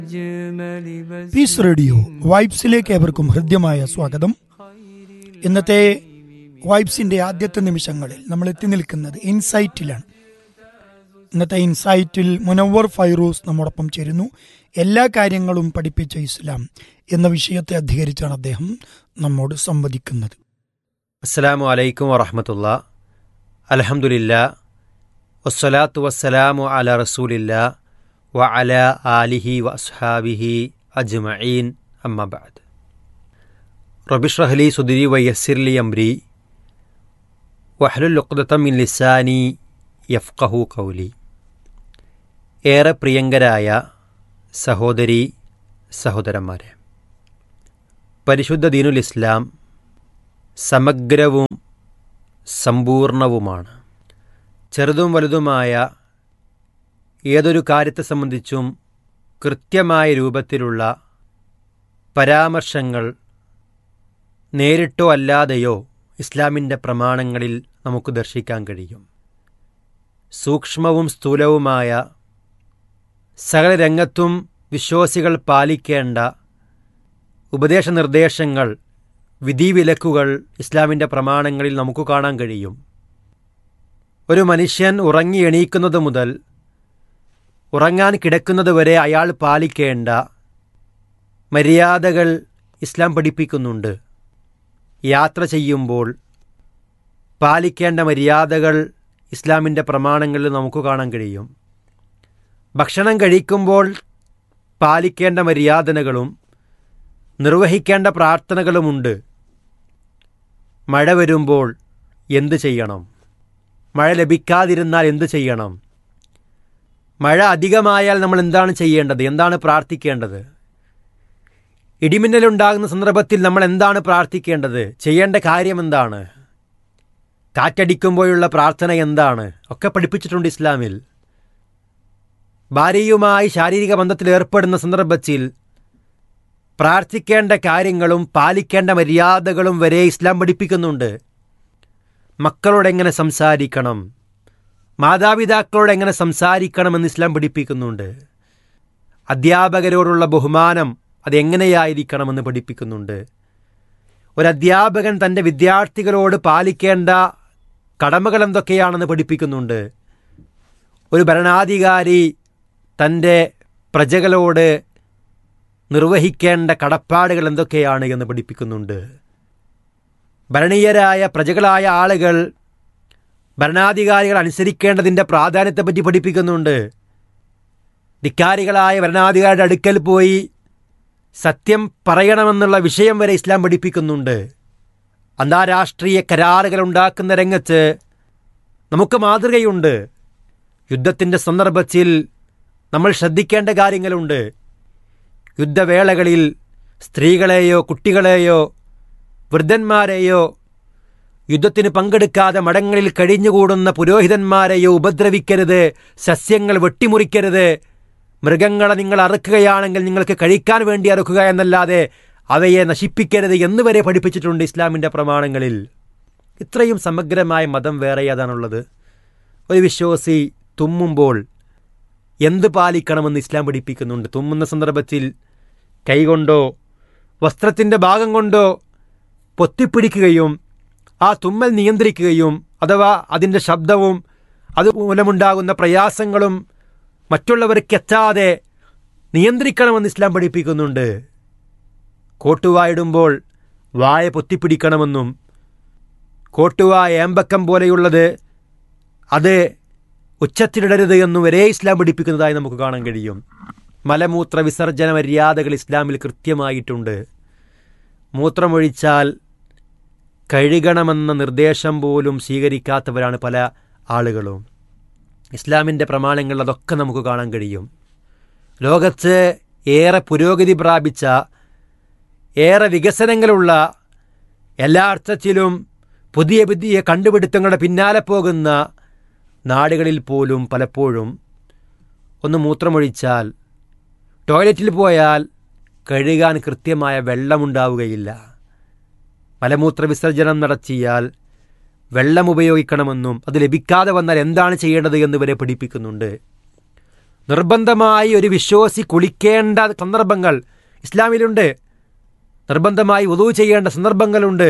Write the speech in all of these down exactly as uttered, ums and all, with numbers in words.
Piece radio വൈബ്സിലേക്ക് ഏവർക്കും ഹൃദ്യമായ സ്വാഗതം. ഇന്നത്തെ വൈബ്സിന്റെ ആദ്യത്തെ നിമിഷങ്ങളിൽ നമ്മൾ എത്തി നിൽക്കുന്നത് ഇൻസൈറ്റിലാണ്. ഇന്നത്തെ ഇൻസൈറ്റിൽ മുനവ്വർ ഫൈറൂസ് നമ്മോടൊപ്പം ചേരുന്നു. എല്ലാ കാര്യങ്ങളും പഠിപ്പിച്ച ഇസ്ലാം എന്ന വിഷയത്തെ അധികരിച്ചാണ് അദ്ദേഹം നമ്മോട് സംവദിക്കുന്നത്. അസ്സലാമു അലൈക്കും വറഹ്മത്തുള്ളാ. അൽഹംദുലില്ലാ വസ്സലാത്തു വസ്സലാമു അലാ റസൂലില്ലാ വ അലാ ആലിഹി വ അസ്ഹാബിഹി അജ്മഈൻ. അമ്മാ ബഅദ്. റബ്ബി ഇശ്റഹ് ലി സുദ്രി വയസ്സിർ ലി അംരി വഹ്ലുൽ ഉഖ്ദത മിൻ ലിസാനി യഫ്ഖഹു ഖൗലി. ഏറെ പ്രിയങ്കരായ സഹോദരി സഹോദരന്മാരെ, പരിശുദ്ധ ദീനുൽ ഇസ്ലാം സമഗ്രവും സമ്പൂർണവുമാണ്. ചെറുതും വലുതുമായ ഏതൊരു കാര്യത്തെ സംബന്ധിച്ചും കൃത്യമായ രൂപത്തിലുള്ള പരാമർശങ്ങൾ നേരിട്ടോ അല്ലാതെയോ ഇസ്ലാമിൻ്റെ പ്രമാണങ്ങളിൽ നമുക്ക് ദർശിക്കാൻ കഴിയും. സൂക്ഷ്മവും സ്ഥൂലവുമായ സകല രംഗത്തും വിശ്വാസികൾ പാലിക്കേണ്ട ഉപദേശനിർദ്ദേശങ്ങൾ, വിധിവിലക്കുകൾ ഇസ്ലാമിൻ്റെ പ്രമാണങ്ങളിൽ നമുക്ക് കാണാൻ കഴിയും. ഒരു മനുഷ്യൻ ഉറങ്ങി എണീക്കുന്നത് മുതൽ ഉറങ്ങാൻ കിടക്കുന്നത് വരെ അയാൾ പാലിക്കേണ്ട മര്യാദകൾ ഇസ്ലാം പഠിപ്പിക്കുന്നുണ്ട്. യാത്ര ചെയ്യുമ്പോൾ പാലിക്കേണ്ട മര്യാദകൾ ഇസ്ലാമിൻ്റെ പ്രമാണങ്ങളിൽ നമുക്ക് കാണാൻ കഴിയും. ഭക്ഷണം കഴിക്കുമ്പോൾ പാലിക്കേണ്ട മര്യാദകളും നിർവഹിക്കേണ്ട പ്രാർത്ഥനകളുമുണ്ട്. മഴ വരുമ്പോൾ എന്ത് ചെയ്യണം? മഴ ലഭിക്കാതിരുന്നാൽ എന്ത് ചെയ്യണം? മഴ അധികമായാൽ നമ്മൾ എന്താണ് ചെയ്യേണ്ടത്? എന്താണ് പ്രാർത്ഥിക്കേണ്ടത്? ഇടിമിന്നലുണ്ടാകുന്ന സന്ദർഭത്തിൽ നമ്മൾ എന്താണ് പ്രാർത്ഥിക്കേണ്ടത്? ചെയ്യേണ്ട കാര്യം എന്താണ്? കാറ്റടിക്കുമ്പോഴുള്ള പ്രാർത്ഥന എന്താണ്? ഒക്കെ പഠിപ്പിച്ചിട്ടുണ്ട് ഇസ്ലാമിൽ. ഭാര്യയുമായി ശാരീരിക ബന്ധത്തിൽ ഏർപ്പെടുന്ന സന്ദർഭത്തിൽ പ്രാർത്ഥിക്കേണ്ട കാര്യങ്ങളും പാലിക്കേണ്ട മര്യാദകളും വരെ ഇസ്ലാം പഠിപ്പിക്കുന്നുണ്ട്. മക്കളോട് എങ്ങനെ സംസാരിക്കണം, മാതാപിതാക്കളോട് എങ്ങനെ സംസാരിക്കണമെന്ന് ഇസ്ലാം പഠിപ്പിക്കുന്നുണ്ട്. അധ്യാപകരോടുള്ള ബഹുമാനം അതെങ്ങനെയായിരിക്കണമെന്ന് പഠിപ്പിക്കുന്നുണ്ട്. ഒരധ്യാപകൻ തൻ്റെ വിദ്യാർത്ഥികളോട് പാലിക്കേണ്ട കടമകൾ എന്തൊക്കെയാണെന്ന് പഠിപ്പിക്കുന്നുണ്ട്. ഒരു ഭരണാധികാരി തൻ്റെ പ്രജകളോട് നിർവഹിക്കേണ്ട കടപ്പാടുകൾ എന്തൊക്കെയാണ് എന്ന് പഠിപ്പിക്കുന്നുണ്ട്. ഭരണീയരായ പ്രജകളായ ആളുകൾ ഭരണാധികാരികൾ അനുസരിക്കേണ്ടതിൻ്റെ പ്രാധാന്യത്തെപ്പറ്റി പഠിപ്പിക്കുന്നുണ്ട്. ധിക്കാരികളായ ഭരണാധികാരിയുടെ അടുക്കൽ പോയി സത്യം പറയണമെന്നുള്ള വിഷയം വരെ ഇസ്ലാം പഠിപ്പിക്കുന്നുണ്ട്. അന്താരാഷ്ട്രീയ കരാറുകൾ ഉണ്ടാക്കുന്ന രംഗത്ത് നമുക്ക് മാതൃകയുണ്ട്. യുദ്ധത്തിൻ്റെ സന്ദർഭത്തിൽ നമ്മൾ ശ്രദ്ധിക്കേണ്ട കാര്യങ്ങളുണ്ട്. യുദ്ധവേളകളിൽ സ്ത്രീകളെയോ കുട്ടികളെയോ വൃദ്ധന്മാരെയോ യുദ്ധത്തിന് പങ്കെടുക്കാതെ മഠങ്ങളിൽ കഴിഞ്ഞുകൂടുന്ന പുരോഹിതന്മാരെയോ ഉപദ്രവിക്കരുത്. സസ്യങ്ങൾ വെട്ടിമുറിക്കരുത്. മൃഗങ്ങളെ നിങ്ങൾ അറുക്കുകയാണെങ്കിൽ നിങ്ങൾക്ക് കഴിക്കാൻ വേണ്ടി അറുക്കുക എന്നല്ലാതെ അവയെ നശിപ്പിക്കരുത് എന്നുവരെ പഠിപ്പിച്ചിട്ടുണ്ട് ഇസ്ലാമിൻ്റെ പ്രമാണങ്ങളിൽ. ഇത്രയും സമഗ്രമായ മതം വേറെ ഏതാണുള്ളത്? ഒരു വിശ്വാസി തുമ്മുമ്പോൾ എന്ത് പാലിക്കണമെന്ന് ഇസ്ലാം പഠിപ്പിക്കുന്നുണ്ട്. തുമ്മുന്ന സന്ദർഭത്തിൽ കൈകൊണ്ടോ വസ്ത്രത്തിൻ്റെ ഭാഗം കൊണ്ടോ പൊത്തിപ്പിടിക്കുകയും ആ തുമ്മൽ നിയന്ത്രിക്കുകയും അഥവാ അതിൻ്റെ ശബ്ദവും അതുമൂലമുണ്ടാകുന്ന പ്രയാസങ്ങളും മറ്റുള്ളവർക്ക് എത്താതെ നിയന്ത്രിക്കണമെന്ന് ഇസ്ലാം പഠിപ്പിക്കുന്നുണ്ട്. കോട്ടുവായിടുമ്പോൾ വായ പൊത്തിപ്പിടിക്കണമെന്നും കോട്ടുവായ ഏമ്പക്കം പോലെയുള്ളത് അത് ഉച്ചത്തിലിടരുത് എന്നും വരെ ഇസ്ലാം പഠിപ്പിക്കുന്നതായി നമുക്ക് കാണാൻ കഴിയും. മലമൂത്ര വിസർജന മര്യാദകൾ ഇസ്ലാമിൽ കൃത്യമായിട്ടുണ്ട്. മൂത്രമൊഴിച്ചാൽ കഴുകണമെന്ന നിർദ്ദേശം പോലും സ്വീകരിക്കാത്തവരാണ് പല ആളുകളും. ഇസ്ലാമിൻ്റെ പ്രമാണങ്ങൾ അതൊക്കെ നമുക്ക് കാണാൻ കഴിയും. ലോകത്ത് ഏറെ പുരോഗതി പ്രാപിച്ച, ഏറെ വികസനങ്ങളുള്ള, എല്ലാ അർത്ഥത്തിലും പുതിയ പുതിയ കണ്ടുപിടുത്തങ്ങളുടെ പിന്നാലെ പോകുന്ന നാടുകളിൽ പോലും പലപ്പോഴും ഒന്ന് മൂത്രമൊഴിച്ചാൽ, ടോയ്ലറ്റിൽ പോയാൽ കഴുകാൻ കൃത്യമായ വെള്ളമുണ്ടാവുകയില്ല. മലമൂത്ര വിസർജനം നടത്തിയാൽ വെള്ളം ഉപയോഗിക്കണമെന്നും അത് ലഭിക്കാതെ വന്നാൽ എന്താണ് ചെയ്യേണ്ടത് എന്ന് വരെ പഠിപ്പിക്കുന്നുണ്ട്. നിർബന്ധമായി ഒരു വിശ്വാസി കുളിക്കേണ്ട സന്ദർഭങ്ങൾ ഇസ്ലാമിലുണ്ട്. നിർബന്ധമായി വുളൂ ചെയ്യേണ്ട സന്ദർഭങ്ങളുണ്ട്.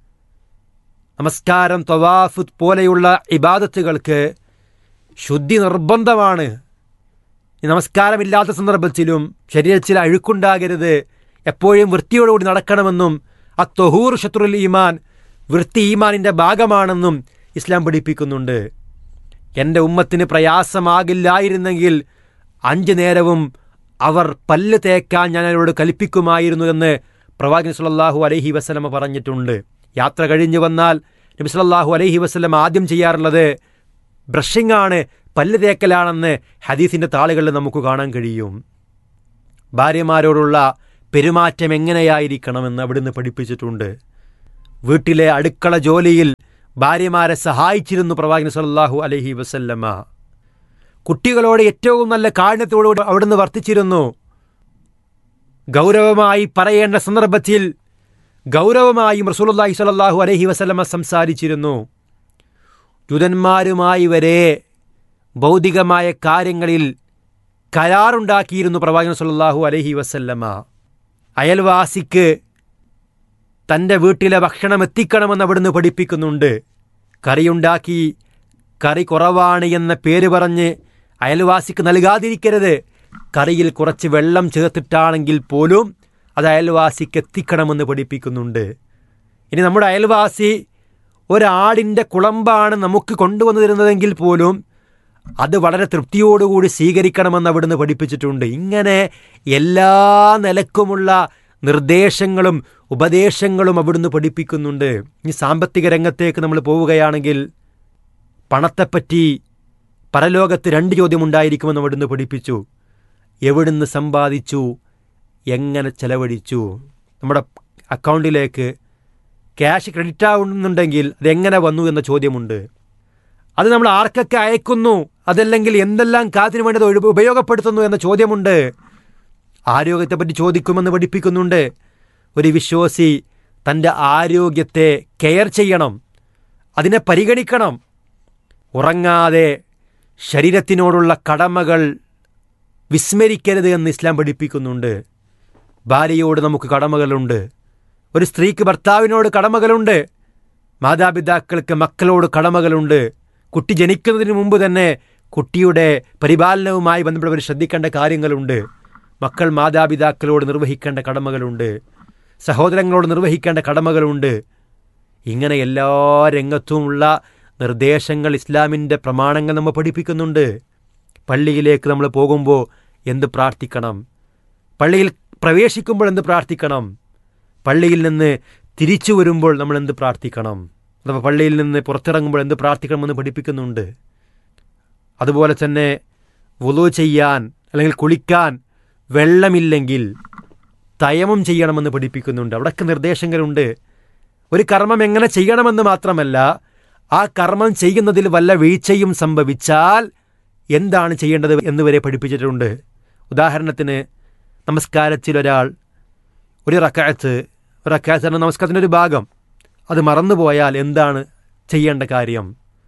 നമസ്കാരം, തവാഫ് പോലെയുള്ള ഇബാദത്തുകൾക്ക് ശുദ്ധി നിർബന്ധമാണ്. ഈ നമസ്കാരമില്ലാത്ത സന്ദർഭത്തിലും ശരീരത്തിൽ അഴുക്കുണ്ടാകരുത്, എപ്പോഴും വൃത്തിയോടുകൂടി നടക്കണമെന്നും അത്തൊഹൂർ ഷത്രുൽ ഈമാൻ, വൃത്തി ഈമാനിൻ്റെ ഭാഗമാണെന്നും ഇസ്ലാം പഠിപ്പിക്കുന്നുണ്ട്. എൻ്റെ ഉമ്മത്തിന് പ്രയാസമാകില്ലായിരുന്നെങ്കിൽ അഞ്ചു നേരവും അവർ പല്ല് തേക്കാൻ ഞാൻ അവരോട് കൽപ്പിക്കുമായിരുന്നു എന്ന് പ്രവാചകൻ സല്ലല്ലാഹു അലൈഹി വസല്ലമ പറഞ്ഞിട്ടുണ്ട്. യാത്ര കഴിഞ്ഞു വന്നാൽ നബി സല്ലല്ലാഹു അലൈഹി വസല്ലം ആദ്യം ചെയ്യാറുള്ളത് ബ്രഷിംഗ് ആണ്, പല്ല് തേക്കലാണെന്ന് ഹദീസിൻ്റെ താളുകളിൽ നമുക്ക് കാണാൻ കഴിയും. ഭാര്യമാരോടുള്ള പെരുമാറ്റം എങ്ങനെയായിരിക്കണമെന്ന് അവിടുന്ന് പഠിപ്പിച്ചിട്ടുണ്ട്. വീട്ടിലെ അടുക്കള ജോലിയിൽ ഭാര്യമാരെ സഹായിച്ചിരുന്നു പ്രവാചകൻ സല്ലല്ലാഹു അലൈഹി വസല്ലമ. കുട്ടികളോട് ഏറ്റവും നല്ല കാരുണ്യത്തോടുകൂടി അവിടുന്ന് വർത്തിച്ചിരുന്നു. ഗൗരവമായി പറയേണ്ട സന്ദർഭത്തിൽ ഗൗരവമായും റസൂലുള്ളാഹി സ്വല്ലല്ലാഹു അലൈഹി വസല്ലമ സംസാരിച്ചിരുന്നു. ജൂതന്മാരുമായി വരെ ഭൗതികമായ കാര്യങ്ങളിൽ കരാറുണ്ടാക്കിയിരുന്നു പ്രവാചകൻ സല്ലല്ലാഹു അലൈഹി വസല്ലമ. അയൽവാസിക്ക് തൻ്റെ വീട്ടിലെ ഭക്ഷണം എത്തിക്കണമെന്ന് അവിടുന്ന് പഠിപ്പിക്കുന്നുണ്ട്. കറിയുണ്ടാക്കി കറി കുറവാണ് എന്ന പേര് പറഞ്ഞ് അയൽവാസിക്ക് നൽകാതിരിക്കരുത്. കറിയിൽ കുറച്ച് വെള്ളം ചേർത്തിട്ടാണെങ്കിൽ പോലും അത് അയൽവാസിക്ക് എത്തിക്കണമെന്ന് പഠിപ്പിക്കുന്നുണ്ട്. ഇനി നമ്മുടെ അയൽവാസി ഒരാടിൻ്റെ കുളമ്പാണ് നമുക്ക് കൊണ്ടുവന്നു തരുന്നതെങ്കിൽ പോലും അത് വളരെ തൃപ്തിയോടുകൂടി സ്വീകരിക്കണമെന്ന് അവിടുന്ന് പഠിപ്പിച്ചിട്ടുണ്ട്. ഇങ്ങനെ എല്ലാ നിലക്കുമുള്ള നിർദ്ദേശങ്ങളും ഉപദേശങ്ങളും അവിടുന്ന് പഠിപ്പിക്കുന്നുണ്ട്. ഈ സാമ്പത്തിക രംഗത്തേക്ക് നമ്മൾ പോവുകയാണെങ്കിൽ പണത്തെപ്പറ്റി പരലോകത്ത് രണ്ട് ചോദ്യമുണ്ടായിരിക്കുമെന്ന് അവിടുന്ന് പഠിപ്പിച്ചു. എവിടുന്ന് സമ്പാദിച്ചു, എങ്ങനെ ചെലവഴിച്ചു. നമ്മുടെ അക്കൗണ്ടിലേക്ക് ക്യാഷ് ക്രെഡിറ്റ് ആവുന്നുണ്ടെങ്കിൽ അതെങ്ങനെ വന്നു എന്ന ചോദ്യമുണ്ട്. അത് നമ്മൾ ആർക്കൊക്കെ അയക്കുന്നു, അതല്ലെങ്കിൽ എന്തെല്ലാം കാര്യത്തിന് വേണ്ടി അത് ഉപയോഗപ്പെടുത്തുന്നു എന്ന ചോദ്യമുണ്ട്. ആരോഗ്യത്തെപ്പറ്റി ചോദിക്കുമെന്ന് പഠിപ്പിക്കുന്നുണ്ട്. ഒരു വിശ്വാസി തൻ്റെ ആരോഗ്യത്തെ കെയർ ചെയ്യണം, അതിനെ പരിഗണിക്കണം. ഉറങ്ങാതെ ശരീരത്തിനോടുള്ള കടമകൾ വിസ്മരിക്കരുത് എന്ന് ഇസ്ലാം പഠിപ്പിക്കുന്നുണ്ട്. ഭാര്യയോട് നമുക്ക് കടമകളുണ്ട്, ഒരു സ്ത്രീക്ക് ഭർത്താവിനോട് കടമകളുണ്ട്, മാതാപിതാക്കൾക്ക് മക്കളോട് കടമകളുണ്ട്. കുട്ടി ജനിക്കുന്നതിന് മുമ്പ് തന്നെ കുട്ടിയുടെ പരിപാലനവുമായി ബന്ധപ്പെട്ടവർ ശ്രദ്ധിക്കേണ്ട കാര്യങ്ങളുണ്ട്. മക്കൾ മാതാപിതാക്കളോട് നിർവഹിക്കേണ്ട കടമകളുണ്ട്, സഹോദരങ്ങളോട് നിർവഹിക്കേണ്ട കടമകളുണ്ട്. ഇങ്ങനെ എല്ലാ രംഗത്തുമുള്ള നിർദ്ദേശങ്ങൾ ഇസ്ലാമിൻ്റെ പ്രമാണങ്ങൾ നമ്മൾ പഠിപ്പിക്കുന്നുണ്ട്. പള്ളിയിലേക്ക് നമ്മൾ പോകുമ്പോൾ എന്ത് പ്രാർത്ഥിക്കണം, പള്ളിയിൽ പ്രവേശിക്കുമ്പോൾ എന്ത് പ്രാർത്ഥിക്കണം, പള്ളിയിൽ നിന്ന് തിരിച്ചു വരുമ്പോൾ നമ്മൾ എന്ത് പ്രാർത്ഥിക്കണം, അഥവാ പള്ളിയിൽ നിന്ന് പുറത്തിറങ്ങുമ്പോൾ എന്ത് പ്രാർത്ഥിക്കണമെന്ന് പഠിപ്പിക്കുന്നുണ്ട്. അതുപോലെ തന്നെ വുളൂ ചെയ്യാൻ അല്ലെങ്കിൽ കുളിക്കാൻ വെള്ളമില്ലെങ്കിൽ തയമം ചെയ്യണമെന്ന് പഠിപ്പിക്കുന്നുണ്ട്. അവിടെയൊക്കെ നിർദ്ദേശങ്ങളുണ്ട്. ഒരു കർമ്മം എങ്ങനെ ചെയ്യണമെന്ന് മാത്രമല്ല, ആ കർമ്മം ചെയ്യുന്നതിൽ വല്ല വീഴ്ചയും സംഭവിച്ചാൽ എന്താണ് ചെയ്യേണ്ടത് എന്നുവരെ പഠിപ്പിച്ചിട്ടുണ്ട്. ഉദാഹരണത്തിന് നമസ്കാരത്തിൽ ഒരാൾ ഒരു റക്അത്ത് റക്അത്ത് എന്ന നമസ്കാരത്തിൻ്റെ ഒരു ഭാഗം അത് മറന്നുപോയാൽ എന്താണ് ചെയ്യേണ്ട കാര്യം?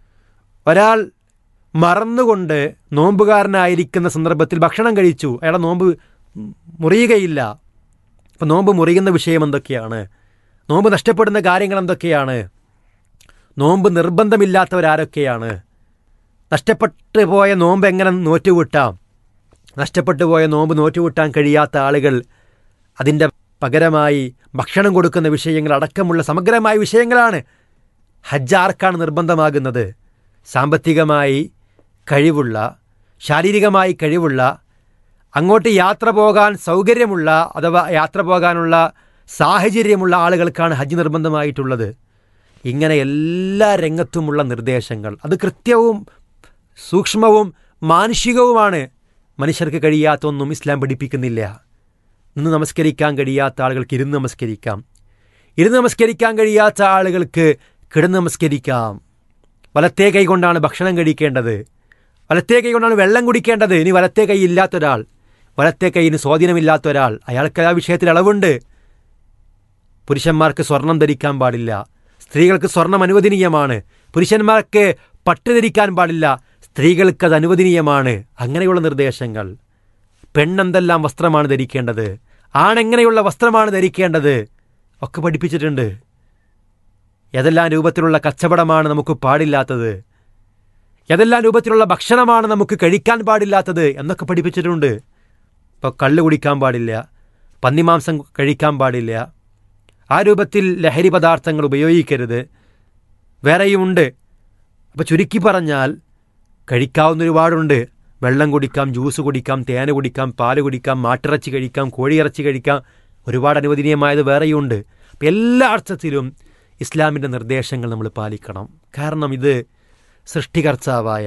ഒരാൾ മറന്നുകൊണ്ട് നോമ്പുകാരനായിരിക്കുന്ന സന്ദർഭത്തിൽ ഭക്ഷണം കഴിച്ചു, അയാളെ നോമ്പ് മുറിയുകയില്ല. അപ്പം നോമ്പ് മുറിയുന്ന വിഷയം എന്തൊക്കെയാണ്? നോമ്പ് നഷ്ടപ്പെടുന്ന കാര്യങ്ങൾ എന്തൊക്കെയാണ്? നോമ്പ് നിർബന്ധമില്ലാത്തവരാരൊക്കെയാണ്? നഷ്ടപ്പെട്ടു പോയ നോമ്പ് എങ്ങനെ നോറ്റുവിട്ടാം? നഷ്ടപ്പെട്ടു പോയ നോമ്പ് നോറ്റുവിട്ടാൻ കഴിയാത്ത ആളുകൾ അതിൻ്റെ പകരമായി ഭക്ഷണം കൊടുക്കുന്ന വിഷയങ്ങൾ അടക്കമുള്ള സമഗ്രമായ വിഷയങ്ങളാണ്. ഹജ്ജ് ആർക്കാണ് നിർബന്ധമാകുന്നത്? സാമ്പത്തികമായി കഴിവുള്ള, ശാരീരികമായി കഴിവുള്ള, അങ്ങോട്ട് യാത്ര പോകാൻ സൗകര്യമുള്ള അഥവാ യാത്ര പോകാനുള്ള സാഹചര്യമുള്ള ആളുകൾക്കാണ് ഹജ്ജ് നിർബന്ധമായിട്ടുള്ളത്. ഇങ്ങനെ എല്ലാ രംഗത്തുമുള്ള നിർദ്ദേശങ്ങൾ അത് കൃത്യവും സൂക്ഷ്മവും മാനുഷികവുമാണ്. മനുഷ്യർക്ക് കഴിയാത്തൊന്നും ഇസ്ലാം പഠിപ്പിക്കുന്നില്ല. നിന്ന് നമസ്കരിക്കാൻ കഴിയാത്ത ആളുകൾക്ക് ഇരുന്ന് നമസ്കരിക്കാം, ഇരുന്ന് നമസ്കരിക്കാൻ കഴിയാത്ത ആളുകൾക്ക് കിടന്ന് നമസ്കരിക്കാം. വലത്തേ കൈ കൊണ്ടാണ് ഭക്ഷണം കഴിക്കേണ്ടത്, വലത്തേ കൈ കൊണ്ടാണ് വെള്ളം കുടിക്കേണ്ടത്. ഇനി വലത്തേ കൈ ഇല്ലാത്തൊരാൾ, വലത്തേ കൈയിന് സ്വാധീനമില്ലാത്ത ഒരാൾ, അയാൾക്ക് ആ വിഷയത്തിൽ അളവുണ്ട്. പുരുഷന്മാർക്ക് സ്വർണം ധരിക്കാൻ പാടില്ല, സ്ത്രീകൾക്ക് സ്വർണം അനുവദനീയമാണ്. പുരുഷന്മാർക്ക് പട്ട് ധരിക്കാൻ പാടില്ല, സ്ത്രീകൾക്കത് അനുവദനീയമാണ്. അങ്ങനെയുള്ള നിർദ്ദേശങ്ങൾ. പെണ്ണെന്തെല്ലാം വസ്ത്രമാണ് ധരിക്കേണ്ടത്, ആണെങ്ങനെയുള്ള വസ്ത്രമാണ് ധരിക്കേണ്ടത് ഒക്കെ പഠിപ്പിച്ചിട്ടുണ്ട്. ഏതെല്ലാം രൂപത്തിലുള്ള കച്ചവടമാണ് നമുക്ക് പാടില്ലാത്തത്, ഏതെല്ലാം രൂപത്തിലുള്ള ഭക്ഷണമാണ് നമുക്ക് കഴിക്കാൻ പാടില്ലാത്തത് എന്നൊക്കെ പഠിപ്പിച്ചിട്ടുണ്ട്. ഇപ്പോൾ കള്ള് കുടിക്കാൻ പാടില്ല, പന്നിമാംസം കഴിക്കാൻ പാടില്ല, ആ രൂപത്തിൽ ലഹരി പദാർത്ഥങ്ങൾ ഉപയോഗിക്കരുത്, വേറെയുമുണ്ട്. അപ്പോൾ ചുരുക്കി പറഞ്ഞാൽ കഴിക്കാവുന്ന ഒരുപാടുണ്ട്. വെള്ളം കുടിക്കാം, ജ്യൂസ് കുടിക്കാം, തേന് കുടിക്കാം, പാല് കുടിക്കാം, മാട്ടിറച്ചി കഴിക്കാം, കോഴിയിറച്ചി കഴിക്കാം, ഒരുപാട് അനുവദനീയമായത് വേറെയുമുണ്ട്. അപ്പം എല്ലാ അർത്ഥത്തിലും ഇസ്ലാമിൻ്റെ നിർദ്ദേശങ്ങൾ നമ്മൾ പാലിക്കണം. കാരണം ഇത് സൃഷ്ടികർത്താവായ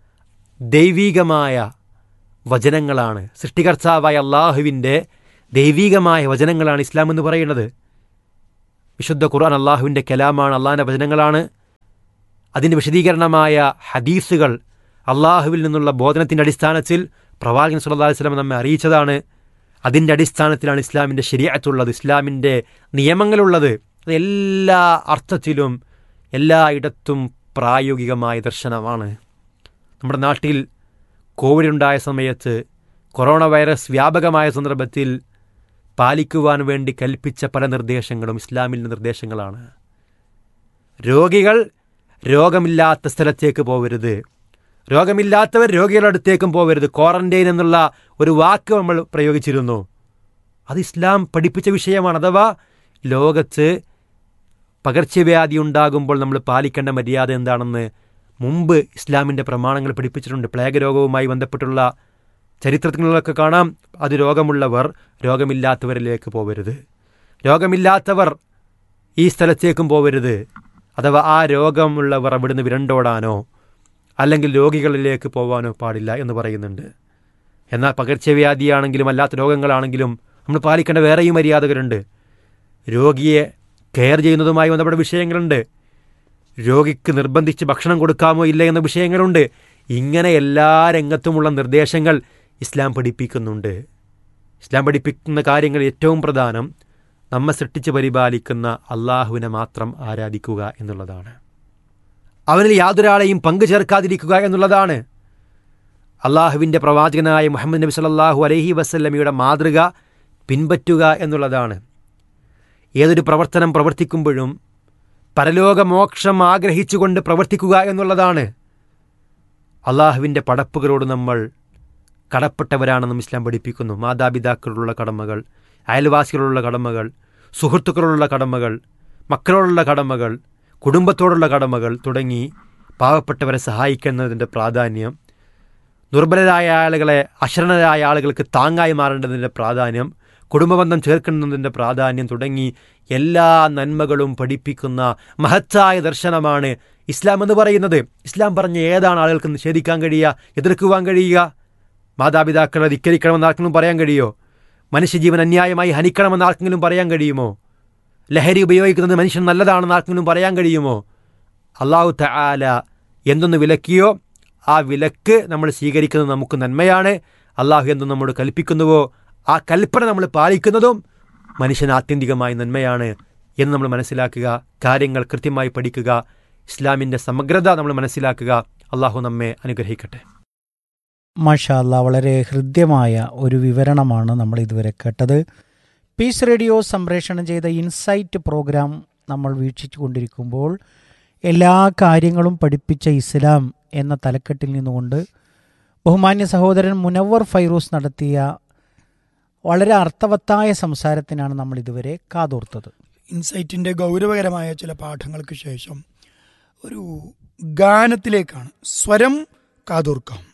ദൈവീകമായ വചനങ്ങളാണ്. സൃഷ്ടികർത്താവായ അള്ളാഹുവിൻ്റെ ദൈവീകമായ വചനങ്ങളാണ് ഇസ്ലാം എന്ന് പറയുന്നത്. വിശുദ്ധ ഖുർആൻ അള്ളാഹുവിൻ്റെ കലാമാണ്, അള്ളാഹിൻ്റെ വചനങ്ങളാണ്. അതിൻ്റെ വിശദീകരണമായ ഹദീസുകൾ അള്ളാഹുവിൽ നിന്നുള്ള ബോധനത്തിൻ്റെ അടിസ്ഥാനത്തിൽ പ്രവാചകൻ സല്ലല്ലാഹു അലൈഹി വസല്ലം നമ്മെ അറിയിച്ചതാണ്. അതിൻ്റെ അടിസ്ഥാനത്തിലാണ് ഇസ്ലാമിൻ്റെ ശരീഅത്തുള്ളത്, ഇസ്ലാമിൻ്റെ നിയമങ്ങളുള്ളത്. അത് എല്ലാ അർത്ഥത്തിലും എല്ലായിടത്തും പ്രായോഗികമായ ദർശനമാണ്. നമ്മുടെ നാട്ടിൽ കോവിഡ് ഉണ്ടായ സമയത്ത്, കൊറോണ വൈറസ് വ്യാപകമായ സന്ദർഭത്തിൽ പാലിക്കുവാൻ വേണ്ടി കൽപ്പിച്ച പല നിർദ്ദേശങ്ങളും ഇസ്ലാമിൻ്റെ നിർദ്ദേശങ്ങളാണ്. രോഗികൾ രോഗമില്ലാത്ത സ്ഥലത്തേക്ക് പോകരുത്, രോഗമില്ലാത്തവർ രോഗികളുടെ അടുത്തേക്കും പോകരുത്. ക്വാറന്റൈൻ എന്നുള്ള ഒരു വാക്ക് നമ്മൾ പ്രയോഗിച്ചിരുന്നു. അത് ഇസ്ലാം പഠിപ്പിച്ച വിഷയമാണ്. അഥവാ ലോകത്ത് പകർച്ചവ്യാധി ഉണ്ടാകുമ്പോൾ നമ്മൾ പാലിക്കേണ്ട മര്യാദ എന്താണെന്ന് മുമ്പ് ഇസ്ലാമിൻ്റെ പ്രമാണങ്ങൾ പഠിപ്പിച്ചിട്ടുണ്ട്. പ്ലേഗ് രോഗവുമായി ബന്ധപ്പെട്ടുള്ള ചരിത്രത്തിലൊക്കെ കാണാം. അത് രോഗമുള്ളവർ രോഗമില്ലാത്തവരിലേക്ക് പോകരുത്, രോഗമില്ലാത്തവർ ഈ സ്ഥലത്തേക്കും പോകരുത്. അഥവാ ആ രോഗമുള്ളവർ അവിടുന്ന് വിരണ്ടോടാനോ അല്ലെങ്കിൽ രോഗികളിലേക്ക് പോകാനോ പാടില്ല എന്ന് പറയുന്നുണ്ട്. എന്നാൽ പകർച്ചവ്യാധിയാണെങ്കിലും അല്ലാത്ത രോഗങ്ങളാണെങ്കിലും നമ്മൾ പാലിക്കേണ്ട വേറെയും മര്യാദകളുണ്ട്. രോഗിയെ കെയർ ചെയ്യുന്നതുമായി ബന്ധപ്പെട്ട വിഷയങ്ങളുണ്ട്. രോഗിക്ക് നിർബന്ധിച്ച് ഭക്ഷണം കൊടുക്കാമോ ഇല്ല എന്ന വിഷയങ്ങളുണ്ട്. ഇങ്ങനെ എല്ലാ രംഗത്തുമുള്ള നിർദ്ദേശങ്ങൾ ഇസ്ലാം പഠിപ്പിക്കുന്നുണ്ട്. ഇസ്ലാം പഠിപ്പിക്കുന്ന കാര്യങ്ങൾ ഏറ്റവും പ്രധാനം നമ്മെ സൃഷ്ടിച്ച് പരിപാലിക്കുന്ന അള്ളാഹുവിനെ മാത്രം ആരാധിക്കുക എന്നുള്ളതാണ്. അവനിൽ യാതൊരാളെയും പങ്കു ചേർക്കാതിരിക്കുക എന്നുള്ളതാണ്. അള്ളാഹുവിൻ്റെ പ്രവാചകനായ മുഹമ്മദ് നബി സല്ലല്ലാഹു അലൈഹി വസല്ലമയുടെ മാതൃക പിൻപറ്റുക എന്നുള്ളതാണ്. ഏതൊരു പ്രവർത്തനം പ്രവർത്തിക്കുമ്പോഴും പരലോകമോക്ഷം ആഗ്രഹിച്ചുകൊണ്ട് പ്രവർത്തിക്കുക എന്നുള്ളതാണ്. അള്ളാഹുവിൻ്റെ പടപ്പുകളോട് നമ്മൾ കടപ്പെട്ടവരാണെന്നും ഇസ്ലാം പഠിപ്പിക്കുന്നു. മാതാപിതാക്കളോടുള്ള കടമകൾ, അയൽവാസികളോടുള്ള കടമകൾ, സുഹൃത്തുക്കളോടുള്ള കടമകൾ, മക്കളോടുള്ള കടമകൾ, കുടുംബത്തോടുള്ള കടമകൾ തുടങ്ങി പാവപ്പെട്ടവരെ സഹായിക്കുന്നതിൻ്റെ പ്രാധാന്യം, ദുർബലരായ ആളുകളെ, അശരണരായ ആളുകൾക്ക് താങ്ങായി മാറേണ്ടതിൻ്റെ പ്രാധാന്യം, കുടുംബബന്ധം ചേർക്കുന്നതിൻ്റെ പ്രാധാന്യം തുടങ്ങി എല്ലാ നന്മകളും പഠിപ്പിക്കുന്ന മഹത്തായ ദർശനമാണ് ഇസ്ലാം എന്ന് പറയുന്നത്. ഇസ്ലാം പറഞ്ഞ ഏതാണ് ആളുകൾക്ക് നിഷേധിക്കാൻ കഴിയുക, എതിർക്കുവാൻ കഴിയുക? മാതാപിതാക്കളെ ധിക്കരിക്കണമെന്ന് ആർക്കെങ്കിലും പറയാൻ കഴിയുമോ? മനുഷ്യജീവൻ അന്യായമായി ഹനിക്കണമെന്ന് ആർക്കെങ്കിലും പറയാൻ കഴിയുമോ? ലഹരി ഉപയോഗിക്കുന്നത് മനുഷ്യൻ നല്ലതാണെന്ന് ആർക്കെങ്കിലും പറയാൻ കഴിയുമോ? അല്ലാഹു തആല എന്തൊന്ന് വിലക്കിയോ ആ വിലക്ക് നമ്മൾ സ്വീകരിക്കുന്നത് നമുക്ക് നന്മയാണ്. അള്ളാഹു എന്തൊന്ന് നമ്മോട് കൽപ്പിക്കുന്നുവോ ആ കൽപ്പന നമ്മൾ പാലിക്കുന്നതും മനുഷ്യന് ആത്യന്തികമായ നന്മയാണ് എന്ന് നമ്മൾ മനസ്സിലാക്കുക. കാര്യങ്ങൾ കൃത്യമായി പഠിക്കുക, ഇസ്ലാമിൻ്റെ സമഗ്രത നമ്മൾ മനസ്സിലാക്കുക. അള്ളാഹു നമ്മെ അനുഗ്രഹിക്കട്ടെ. മാഷാ അല്ലാഹ്, വളരെ ഹൃദ്യമായ ഒരു വിവരണമാണ് നമ്മൾ ഇതുവരെ കേട്ടത്. പീസ് റേഡിയോ സംപ്രേഷണം ചെയ്ത ഇൻസൈറ്റ് പ്രോഗ്രാം നമ്മൾ വീക്ഷിച്ചു കൊണ്ടിരിക്കുമ്പോൾ എല്ലാ കാര്യങ്ങളും പഠിപ്പിച്ച ഇസ്ലാം എന്ന തലക്കെട്ടിൽ നിന്നുകൊണ്ട് ബഹുമാന്യ സഹോദരൻ മുനവ്വർ ഫൈറൂസ് നടത്തിയ വളരെ അർത്ഥവത്തായ സംസാരത്തിനാണ് നമ്മൾ ഇതുവരെ കാതോർത്തത്. ഇൻസൈറ്റിൻ്റെ ഗൗരവകരമായ ചില പാഠങ്ങൾക്ക് ശേഷം ഒരു ഗാനത്തിലേക്കാണ്. സ്വരം കാതോർക്കാം.